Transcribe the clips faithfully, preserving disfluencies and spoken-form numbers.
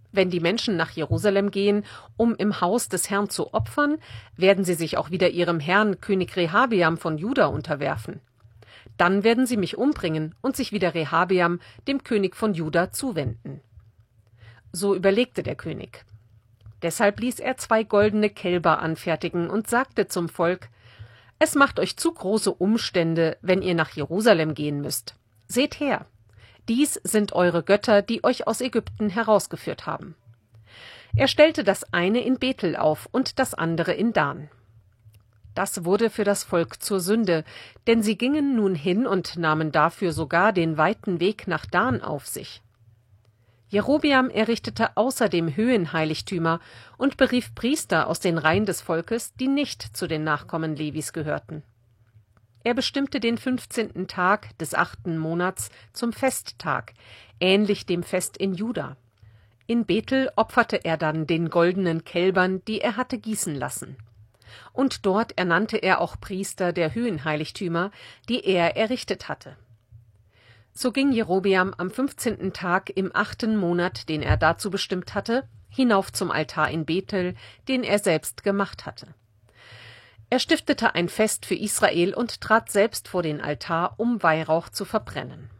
Wenn die Menschen nach Jerusalem gehen, um im Haus des Herrn zu opfern, werden sie sich auch wieder ihrem Herrn König Rehabeam von Juda unterwerfen. Dann werden sie mich umbringen und sich wieder Rehabeam, dem König von Juda, zuwenden. So überlegte der König. Deshalb ließ er zwei goldene Kälber anfertigen und sagte zum Volk: Es macht euch zu große Umstände, wenn ihr nach Jerusalem gehen müsst. Seht her! Dies sind eure Götter, die euch aus Ägypten herausgeführt haben. Er stellte das eine in Bethel auf und das andere in Dan. Das wurde für das Volk zur Sünde, denn sie gingen nun hin und nahmen dafür sogar den weiten Weg nach Dan auf sich. Jerobeam errichtete außerdem Höhenheiligtümer und berief Priester aus den Reihen des Volkes, die nicht zu den Nachkommen Levis gehörten. Er bestimmte den fünfzehnten Tag des achten Monats zum Festtag, ähnlich dem Fest in Juda. In Bethel opferte er dann den goldenen Kälbern, die er hatte gießen lassen. Und dort ernannte er auch Priester der Höhenheiligtümer, die er errichtet hatte. So ging Jerobeam am fünfzehnten Tag im achten Monat, den er dazu bestimmt hatte, hinauf zum Altar in Bethel, den er selbst gemacht hatte. Er stiftete ein Fest für Israel und trat selbst vor den Altar, um Weihrauch zu verbrennen.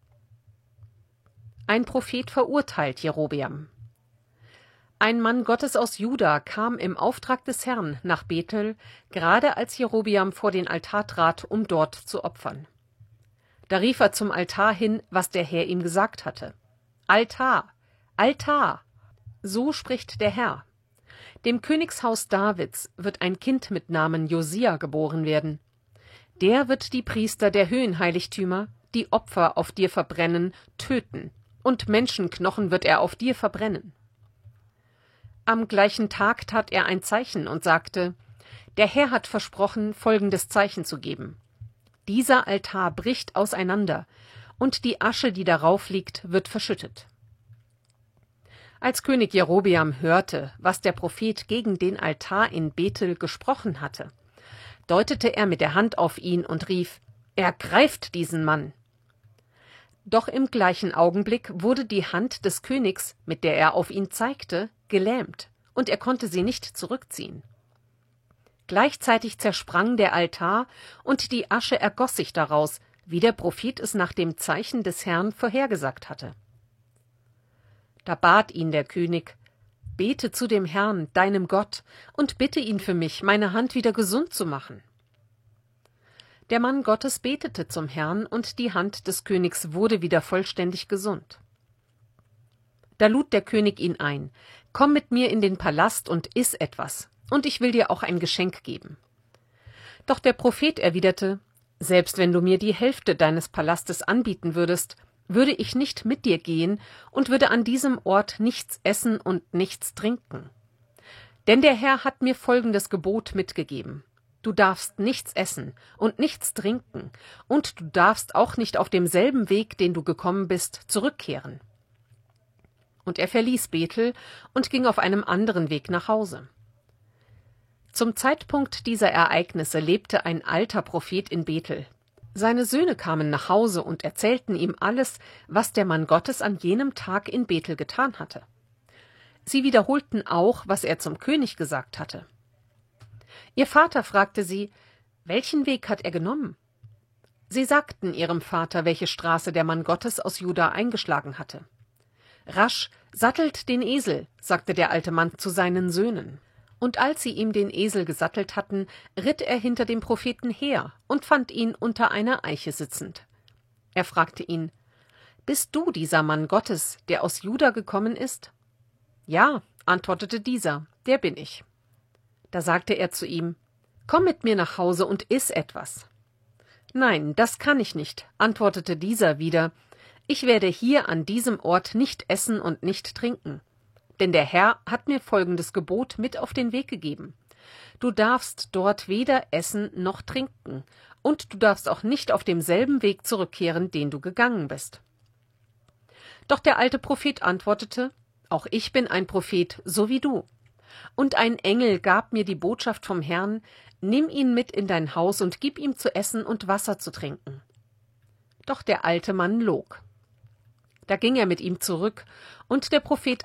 Ein Prophet verurteilt Jerobeam. Ein Mann Gottes aus Juda kam im Auftrag des Herrn nach Bethel, gerade als Jerobeam vor den Altar trat, um dort zu opfern. Da rief er zum Altar hin, was der Herr ihm gesagt hatte. Altar! Altar! So spricht der Herr. Dem Königshaus Davids wird ein Kind mit Namen Josia geboren werden. Der wird die Priester der Höhenheiligtümer, die Opfer auf dir verbrennen, töten, und Menschenknochen wird er auf dir verbrennen. Am gleichen Tag tat er ein Zeichen und sagte: Der Herr hat versprochen, folgendes Zeichen zu geben. Dieser Altar bricht auseinander, und die Asche, die darauf liegt, wird verschüttet. Als König Jerobeam hörte, was der Prophet gegen den Altar in Bethel gesprochen hatte, deutete er mit der Hand auf ihn und rief: Ergreift diesen Mann! Doch im gleichen Augenblick wurde die Hand des Königs, mit der er auf ihn zeigte, gelähmt, und er konnte sie nicht zurückziehen. Gleichzeitig zersprang der Altar, und die Asche ergoss sich daraus, wie der Prophet es nach dem Zeichen des Herrn vorhergesagt hatte. Da bat ihn der König: Bete zu dem Herrn, deinem Gott, und bitte ihn für mich, meine Hand wieder gesund zu machen. Der Mann Gottes betete zum Herrn, und die Hand des Königs wurde wieder vollständig gesund. Da lud der König ihn ein: Komm mit mir in den Palast und iss etwas, und ich will dir auch ein Geschenk geben. Doch der Prophet erwiderte: Selbst wenn du mir die Hälfte deines Palastes anbieten würdest, würde ich nicht mit dir gehen und würde an diesem Ort nichts essen und nichts trinken. Denn der Herr hat mir folgendes Gebot mitgegeben: Du darfst nichts essen und nichts trinken, und du darfst auch nicht auf demselben Weg, den du gekommen bist, zurückkehren. Und er verließ Bethel und ging auf einem anderen Weg nach Hause. Zum Zeitpunkt dieser Ereignisse lebte ein alter Prophet in Bethel. Seine Söhne kamen nach Hause und erzählten ihm alles, was der Mann Gottes an jenem Tag in Bethel getan hatte. Sie wiederholten auch, was er zum König gesagt hatte. Ihr Vater fragte sie: Welchen Weg hat er genommen? Sie sagten ihrem Vater, welche Straße der Mann Gottes aus Juda eingeschlagen hatte. Rasch, sattelt den Esel, sagte der alte Mann zu seinen Söhnen. Und als sie ihm den Esel gesattelt hatten, ritt er hinter dem Propheten her und fand ihn unter einer Eiche sitzend. Er fragte ihn: Bist du dieser Mann Gottes, der aus Juda gekommen ist? Ja, antwortete dieser, der bin ich. Da sagte er zu ihm: Komm mit mir nach Hause und iss etwas. Nein, das kann ich nicht, antwortete dieser wieder. Ich werde hier an diesem Ort nicht essen und nicht trinken. Denn der Herr hat mir folgendes Gebot mit auf den Weg gegeben: Du darfst dort weder essen noch trinken, und du darfst auch nicht auf demselben Weg zurückkehren, den du gegangen bist. Doch der alte Prophet antwortete: Auch ich bin ein Prophet, so wie du. Und ein Engel gab mir die Botschaft vom Herrn: Nimm ihn mit in dein Haus und gib ihm zu essen und Wasser zu trinken. Doch der alte Mann log. Da ging er mit ihm zurück, und der Prophet